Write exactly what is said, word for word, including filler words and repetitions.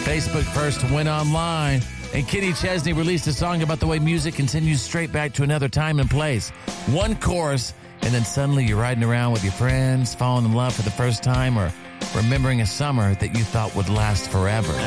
Facebook first went online. And Kenny Chesney released a song about the way music continues straight back to another time and place. One chorus, and then suddenly you're riding around with your friends, falling in love for the first time, or remembering a summer that you thought would last forever.